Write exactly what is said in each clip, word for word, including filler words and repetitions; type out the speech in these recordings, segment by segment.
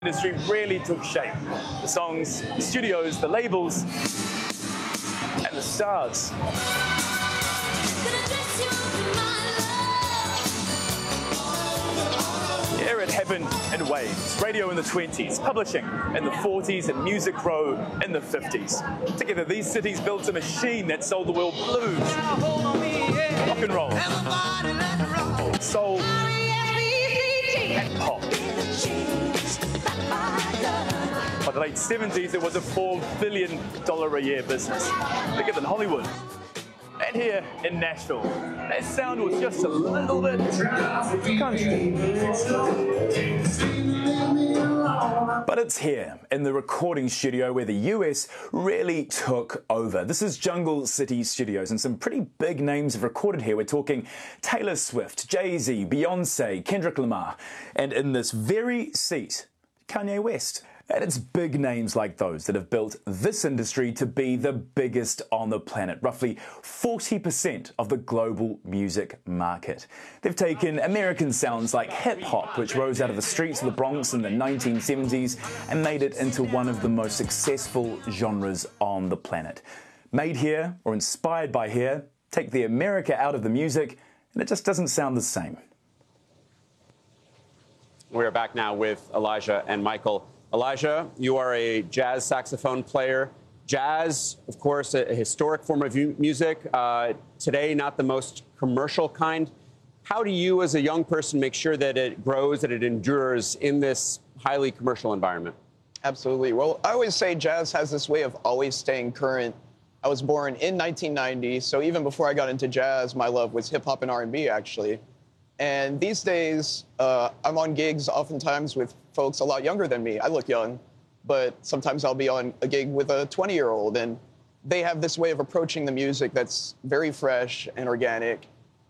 industry really took shape. The songs, the studios, the labels, and the stars. Yeah, it happened in waves. Radio in the twenties, publishing in the forties, and Music Row in the fifties. Together, these cities built a machine that sold the world blues, rock and roll, soul, and pop. By the late seventies, it was a four billion dollars a year business, bigger than Hollywood. And here in Nashville, that sound was just a little bit country. But it's here, in the recording studio, where the U S really took over. This is Jungle City Studios, and some pretty big names have recorded here. We're talking Taylor Swift, Jay-Z, Beyonce, Kendrick Lamar, and in this very seat, Kanye West. And it's big names like those that have built this industry to be the biggest on the planet, roughly forty percent of the global music market. They've taken American sounds like hip-hop, which rose out of the streets of the Bronx in the nineteen seventies, and made it into one of the most successful genres on the planet. Made here, or inspired by here, take the America out of the music, and it just doesn't sound the same. We're back now with Elijah and Michael. Elijah, you are a jazz saxophone player. Jazz, of course, a historic form of music. Uh, today, not the most commercial kind. How do you, as a young person, make sure that it grows, that it endures in this highly commercial environment? Absolutely. Well, I always say jazz has this way of always staying current. I was born in nineteen ninety, so even before I got into jazz, my love was hip-hop and R and B, actually. And these days, uh, I'm on gigs oftentimes with folks a lot younger than me. I look young, but sometimes I'll be on a gig with a twenty-year-old, and they have this way of approaching the music that's very fresh and organic.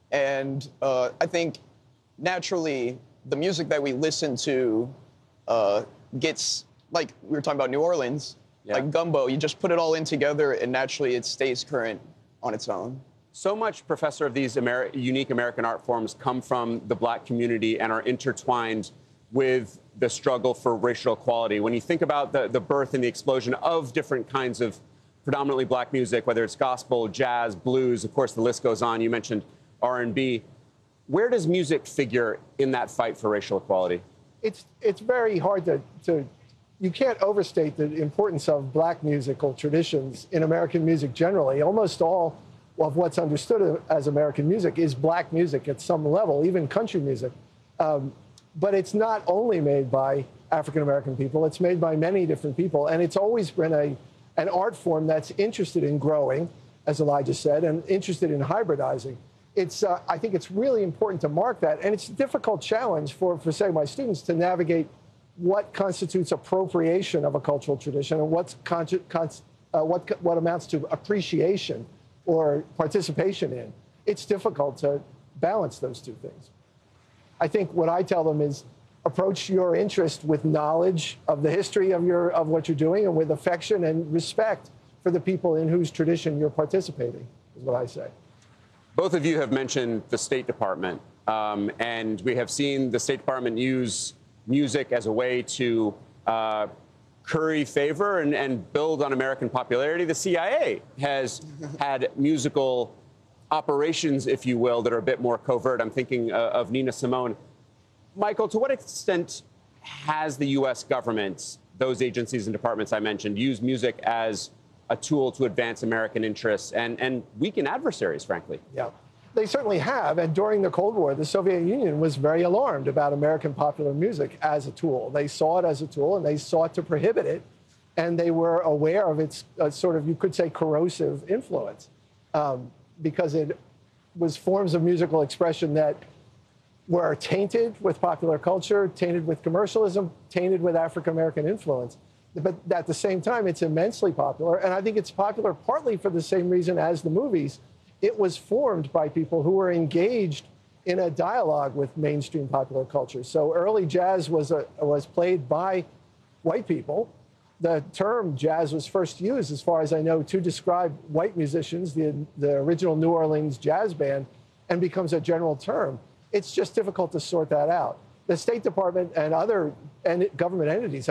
And uh, I think naturally, the music that we listen to uh, gets, like we were talking about New Orleans, yeah. Like gumbo. You just put it all in together, and naturally it stays current on its own. So much, Professor, of these Ameri- unique American art forms come from the Black community and are intertwined with the struggle for racial equality. When you think about the, the birth and the explosion of different kinds of predominantly Black music, whether it's gospel, jazz, blues, of course, the list goes on. You mentioned R and B. Where does music figure in that fight for racial equality? It's, it's very hard to, to, you can't overstate the importance of Black musical traditions in American music generally. Almost all of what's understood as American music is Black music at some level, even country music. Um, but it's not only made by African-American people, it's made by many different people. And it's always been a, an art form that's interested in growing, as Elijah said, and interested in hybridizing. It's, uh, I think it's really important to mark that. And it's a difficult challenge for, for, say, my students to navigate what constitutes appropriation of a cultural tradition and what's con con uh, what, what amounts to appreciation or participation in. It's difficult to balance those two things. I think what I tell them is approach your interest with knowledge of the history of, your, of what you're doing and with affection and respect for the people in whose tradition you're participating, is what I say. Both of you have mentioned the State Department, um, and we have seen the State Department use music as a way to uh, curry favor and, and build on American popularity. The C I A has had musical operations, if you will, that are a bit more covert. I'm thinking uh, of Nina Simone. Michael, to what extent has the U S government, those agencies and departments I mentioned, used music as a tool to advance American interests and, and weaken adversaries, frankly? Yeah, they certainly have. And during the Cold War, the Soviet Union was very alarmed about American popular music as a tool. They saw it as a tool, and they sought to prohibit it. And they were aware of its uh, sort of, you could say, corrosive influence, um, because it was forms of musical expression that were tainted with popular culture, tainted with commercialism, tainted with African-American influence. But at the same time, it's immensely popular. And I think it's popular partly for the same reason as the movies. It was formed by people who were engaged in a dialogue with mainstream popular culture. So early jazz was, a, was played by white people. The term jazz was first used, as far as I know, to describe white musicians, the, the original New Orleans jazz band, and becomes a general term. It's just difficult to sort that out. the State Department and other and government entities